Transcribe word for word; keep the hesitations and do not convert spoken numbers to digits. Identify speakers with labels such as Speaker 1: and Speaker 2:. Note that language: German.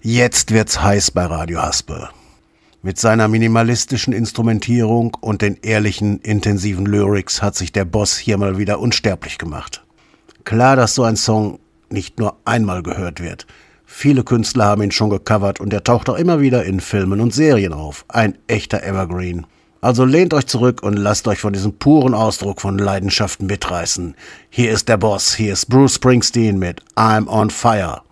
Speaker 1: Jetzt wird's heiß bei Radio Haspel. Mit seiner minimalistischen Instrumentierung und den ehrlichen, intensiven Lyrics hat sich der Boss hier mal wieder unsterblich gemacht. Klar, dass so ein Song nicht nur einmal gehört wird. Viele Künstler haben ihn schon gecovert und er taucht auch immer wieder in Filmen und Serien auf. Ein echter Evergreen. Also lehnt euch zurück und lasst euch von diesem puren Ausdruck von Leidenschaft mitreißen. Hier ist der Boss, hier ist Bruce Springsteen mit I'm on Fire.